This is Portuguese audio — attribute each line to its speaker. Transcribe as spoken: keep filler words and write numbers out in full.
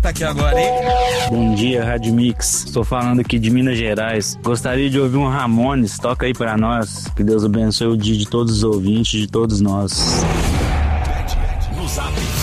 Speaker 1: tá aqui agora, hein?
Speaker 2: Bom dia, Rádio Mix. Estou falando aqui de Minas Gerais. Gostaria de ouvir um Ramones. Toca aí pra nós. Que Deus abençoe o dia de todos os ouvintes, de todos nós.
Speaker 3: No Zap